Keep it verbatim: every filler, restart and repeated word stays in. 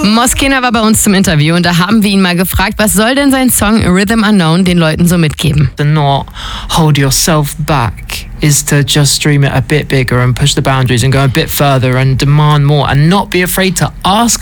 Moskena war bei uns zum Interview und da haben wir ihn mal gefragt, was soll denn sein Song Rhythm Unknown den Leuten so mitgeben? To not hold yourself back is to just dream it a bit bigger and push the boundaries and go a bit further and demand more and not be afraid to ask